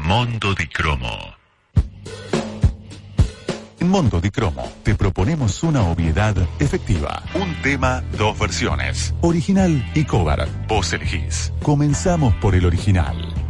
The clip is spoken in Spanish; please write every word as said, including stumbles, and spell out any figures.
Mondo di Cromo. En Mondo di Cromo te proponemos una obviedad efectiva. Un tema, dos versiones. Original y cover. Vos elegís. Comenzamos por el original.